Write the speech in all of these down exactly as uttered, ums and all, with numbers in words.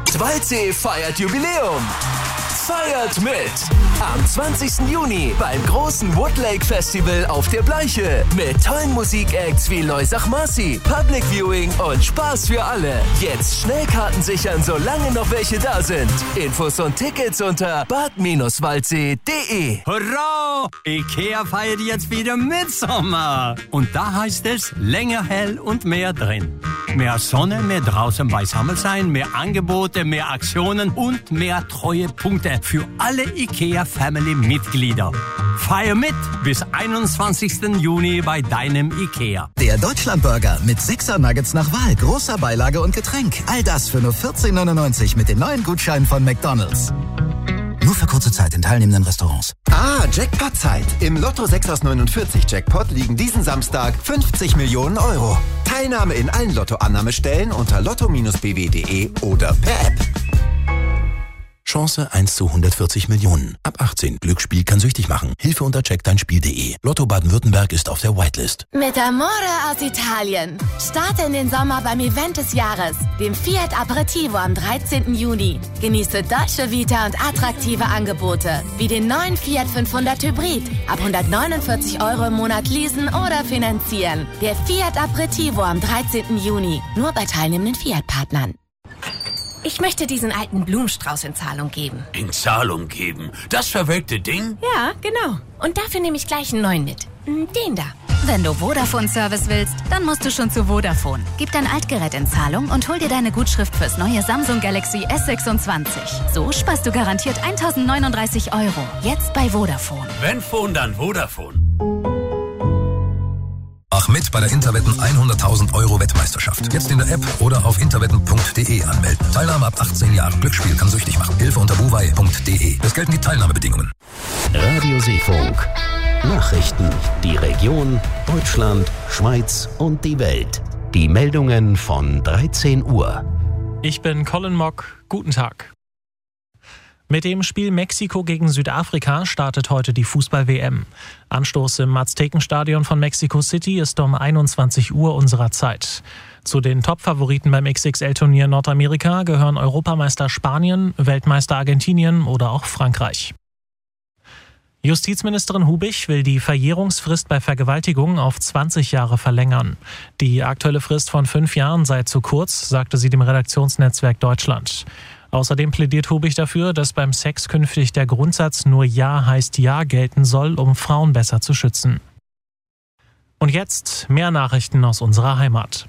Waldsee feiert Jubiläum. Feiert mit! Am zwanzigsten Juni beim großen Woodlake Festival auf der Bleiche. Mit tollen Musikacts wie Loisach Marcy, Public Viewing und Spaß für alle. Jetzt schnell Karten sichern, solange noch welche da sind. Infos und Tickets unter bad waldsee punkt de. Hurra! Ikea feiert jetzt wieder Mitsommer. Und da heißt es länger hell und mehr drin. Mehr Sonne, mehr draußen beisammen sein, mehr Angebote, mehr Aktionen und mehr Treuepunkte für alle IKEA-Family-Mitglieder. Feier mit bis einundzwanzigsten Juni bei deinem IKEA. Der Deutschlandburger mit sechser Nuggets nach Wahl, großer Beilage und Getränk. All das für nur vierzehn neunundneunzig mit den neuen Gutscheinen von McDonald's. Nur für kurze Zeit in teilnehmenden Restaurants. Ah, Jackpot-Zeit. Im Lotto sechs aus neunundvierzig Jackpot liegen diesen Samstag fünfzig Millionen Euro. Teilnahme in allen Lotto-Annahmestellen unter lotto Bindestrich b w punkt de oder per App. Chance eins zu hundertvierzig Millionen. Ab achtzehn. Glücksspiel kann süchtig machen. Hilfe unter check dein spiel punkt de. Lotto Baden-Württemberg ist auf der Whitelist. Mit Amore aus Italien. Starte in den Sommer beim Event des Jahres, dem Fiat Aperitivo am dreizehnten Juni. Genieße deutsche Vita und attraktive Angebote, wie den neuen Fiat fünfhundert Hybrid. Ab hundertneunundvierzig Euro im Monat leasen oder finanzieren. Der Fiat Aperitivo am dreizehnten Juni. Nur bei teilnehmenden Fiat-Partnern. Ich möchte diesen alten Blumenstrauß in Zahlung geben. In Zahlung geben? Das verwelkte Ding? Ja, genau. Und dafür nehme ich gleich einen neuen mit. Den da. Wenn du Vodafone-Service willst, dann musst du schon zu Vodafone. Gib dein Altgerät in Zahlung und hol dir deine Gutschrift fürs neue Samsung Galaxy S sechsundzwanzig. So sparst du garantiert eintausendneununddreißig Euro. Jetzt bei Vodafone. Wenn Phone, dann Vodafone. Mach mit bei der Interwetten hunderttausend Euro Wettmeisterschaft. Jetzt in der App oder auf interwetten punkt de anmelden. Teilnahme ab achtzehn Jahren. Glücksspiel kann süchtig machen. Hilfe unter buwei punkt de. Es gelten die Teilnahmebedingungen. Radio Seefunk. Nachrichten. Die Region, Deutschland, Schweiz und die Welt. Die Meldungen von dreizehn Uhr. Ich bin Colin Mock. Guten Tag. Mit dem Spiel Mexiko gegen Südafrika startet heute die Fußball-W M. Anstoß im Aztekenstadion von Mexico City ist um einundzwanzig Uhr unserer Zeit. Zu den Top-Favoriten beim X X L-Turnier Nordamerika gehören Europameister Spanien, Weltmeister Argentinien oder auch Frankreich. Justizministerin Hubich will die Verjährungsfrist bei Vergewaltigungen auf zwanzig Jahre verlängern. Die aktuelle Frist von fünf Jahren sei zu kurz, sagte sie dem Redaktionsnetzwerk Deutschland. Außerdem plädiert Hubich dafür, dass beim Sex künftig der Grundsatz nur Ja heißt Ja gelten soll, um Frauen besser zu schützen. Und jetzt mehr Nachrichten aus unserer Heimat.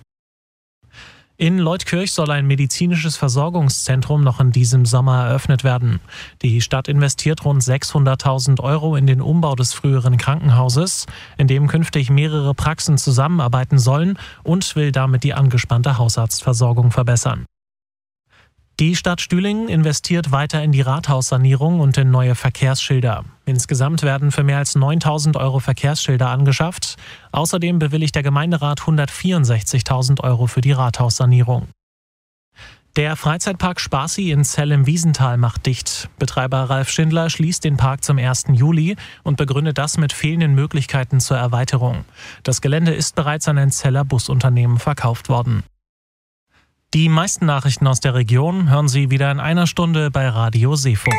In Leutkirch soll ein medizinisches Versorgungszentrum noch in diesem Sommer eröffnet werden. Die Stadt investiert rund sechshunderttausend Euro in den Umbau des früheren Krankenhauses, in dem künftig mehrere Praxen zusammenarbeiten sollen, und will damit die angespannte Hausarztversorgung verbessern. Die Stadt Stühlingen investiert weiter in die Rathaussanierung und in neue Verkehrsschilder. Insgesamt werden für mehr als neuntausend Euro Verkehrsschilder angeschafft. Außerdem bewilligt der Gemeinderat hundertvierundsechzigtausend Euro für die Rathaussanierung. Der Freizeitpark Spaßi in Zell im Wiesental macht dicht. Betreiber Ralf Schindler schließt den Park zum ersten Juli und begründet das mit fehlenden Möglichkeiten zur Erweiterung. Das Gelände ist bereits an ein Zeller Busunternehmen verkauft worden. Die meisten Nachrichten aus der Region hören Sie wieder in einer Stunde bei Radio Seefunk.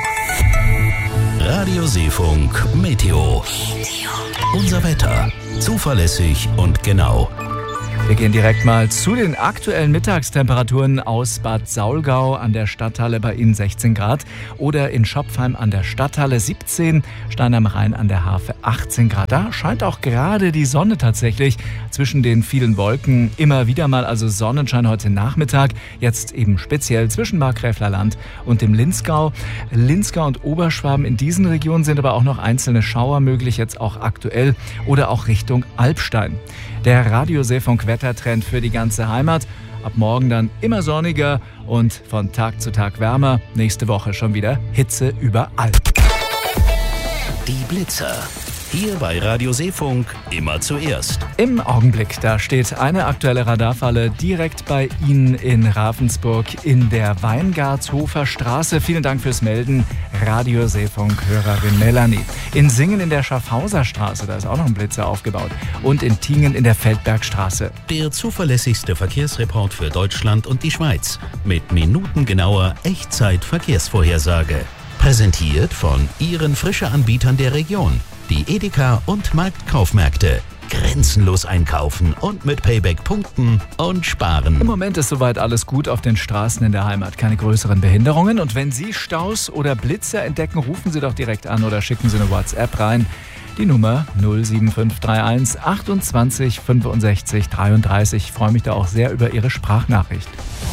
Radio Seefunk Meteo. Unser Wetter. Zuverlässig und genau. Wir gehen direkt mal zu den aktuellen Mittagstemperaturen aus Bad Saulgau an der Stadthalle, bei Ihnen sechzehn Grad, oder in Schopfheim an der Stadthalle siebzehn, Stein am Rhein an der Harfe achtzehn Grad. Da scheint auch gerade die Sonne tatsächlich zwischen den vielen Wolken immer wieder mal, also Sonnenschein heute Nachmittag, jetzt eben speziell zwischen Markgräfler Land und dem Linzgau. Linzgau und Oberschwaben, in diesen Regionen sind aber auch noch einzelne Schauer möglich, jetzt auch aktuell, oder auch Richtung Alpstein. Der Radio Seefunk Wettertrend für die ganze Heimat. Ab morgen dann immer sonniger und von Tag zu Tag wärmer. Nächste Woche schon wieder Hitze überall. Die Blitzer. Hier bei Radio Seefunk immer zuerst. Im Augenblick, da steht eine aktuelle Radarfalle direkt bei Ihnen in Ravensburg in der Weingartshofer Straße. Vielen Dank fürs Melden, Radio Seefunk-Hörerin Melanie. In Singen in der Schaffhauser Straße, da ist auch noch ein Blitzer aufgebaut. Und in Tingen in der Feldbergstraße. Der zuverlässigste Verkehrsreport für Deutschland und die Schweiz. Mit minutengenauer Echtzeit-Verkehrsvorhersage. Präsentiert von Ihren Frische-Anbietern der Region. Die Edeka und Marktkaufmärkte. Grenzenlos einkaufen und mit Payback punkten und sparen. Im Moment ist soweit alles gut auf den Straßen in der Heimat. Keine größeren Behinderungen. Und wenn Sie Staus oder Blitzer entdecken, rufen Sie doch direkt an oder schicken Sie eine WhatsApp rein. Die Nummer null sieben fünf drei eins achtundzwanzig fünfundsechzig dreiunddreißig. Ich freue mich da auch sehr über Ihre Sprachnachricht.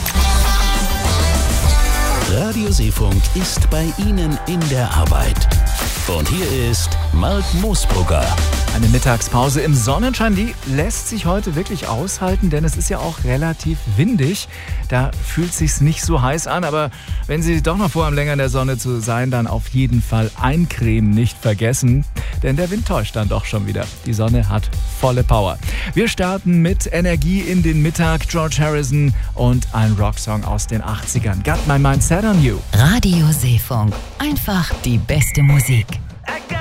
Radio Seefunk ist bei Ihnen in der Arbeit. Und hier ist Mark Moosbrugger. Eine Mittagspause im Sonnenschein, die lässt sich heute wirklich aushalten, denn es ist ja auch relativ windig. Da fühlt es sich nicht so heiß an, aber wenn Sie doch noch vorhaben, länger in der Sonne zu sein, dann auf jeden Fall eincremen nicht vergessen, denn der Wind täuscht dann doch schon wieder. Die Sonne hat volle Power. Wir starten mit Energie in den Mittag, George Harrison und ein Rocksong aus den achtzigern. Got My Mind Set on You. Radio Seefunk. Einfach die beste Musik.